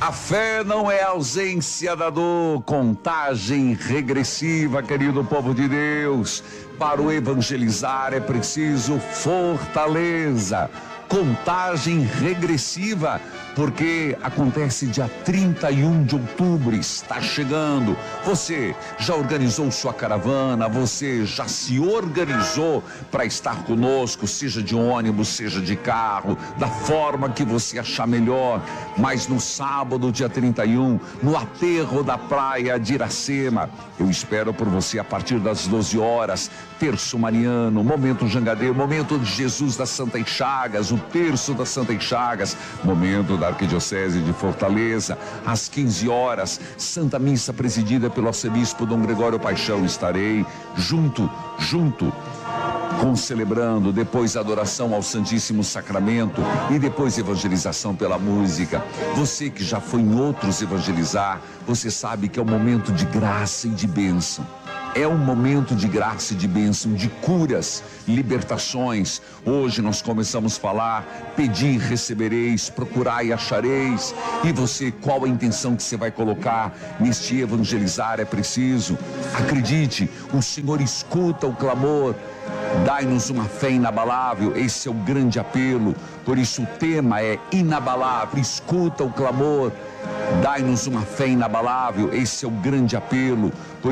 A fé não é ausência da dor. Contagem regressiva, querido povo de Deus. Para o evangelizar é preciso fortaleza. Contagem regressiva, porque acontece dia 31 de outubro, está chegando. Você já organizou sua caravana? Você já se organizou para estar conosco, seja de ônibus, seja de carro, da forma que você achar melhor. Mas no sábado, dia 31, no aterro da praia de Iracema, eu espero por você a partir das 12 horas, terço mariano, momento jangadeiro, momento de Jesus das Santas Chagas, o terço das Santas Chagas, momento da Arquidiocese de Fortaleza, às 15 horas, Santa Missa presidida pelo arcebispo Dom Gregório Paixão. Estarei junto, concelebrando, depois adoração ao Santíssimo Sacramento e depois evangelização pela música. Você que já foi em outros evangelizar, você sabe que é um momento de graça e de bênção. É um momento de graça e de bênção, de curas, libertações. Hoje nós começamos a falar: pedi, recebereis, procurai, achareis. E você, qual a intenção que você vai colocar neste evangelizar? É preciso, acredite, o Senhor escuta o clamor. Dai-nos uma fé inabalável, esse é o grande apelo. Por isso o tema é inabalável, escuta o clamor. Dai-nos uma fé inabalável, esse é o grande apelo.